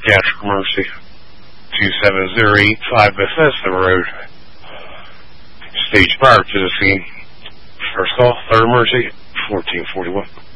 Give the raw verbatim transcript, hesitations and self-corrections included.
Patrick Mercy, two seven zero eight five Bethesda Road. Stage prior to the scene. First call, third Mercy, fourteen forty-one.